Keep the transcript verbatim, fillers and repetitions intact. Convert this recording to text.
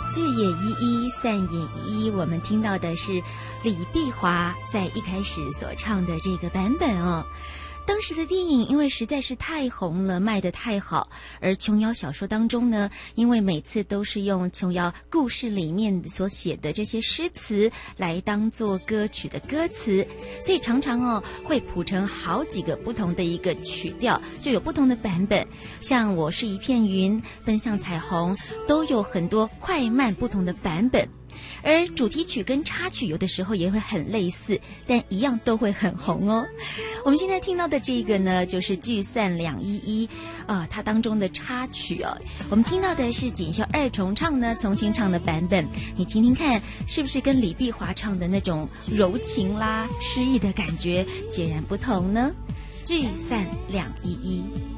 聚也依依，散也依依。我们听到的是李碧华在一开始所唱的这个版本哦。当时的电影因为实在是太红了，卖得太好，而琼瑶小说当中呢，因为每次都是用琼瑶故事里面所写的这些诗词来当做歌曲的歌词，所以常常哦会谱成好几个不同的一个曲调，就有不同的版本。像我是一片云、奔向彩虹，都有很多快慢不同的版本。而主题曲跟插曲有的时候也会很类似，但一样都会很红哦。我们现在听到的这个呢，就是《聚散两依依》啊、呃，它当中的插曲哦。我们听到的是锦绣二重唱呢重新唱的版本，你听听看，是不是跟李碧华唱的那种柔情啦、诗意的感觉截然不同呢？《聚散两依依》。